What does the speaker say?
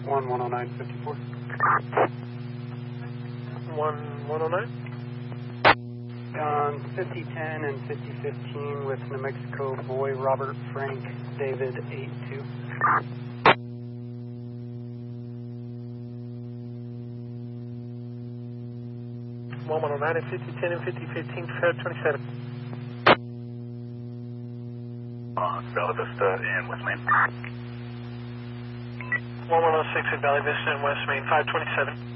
10954. 1109? 5010 and 5015 with New Mexico Boy Robert Frank David 82. One 109 and 5010 and 5015, Fed 27. Bella Vista and West Main. 1106 at Valley Vista and West Main, 527.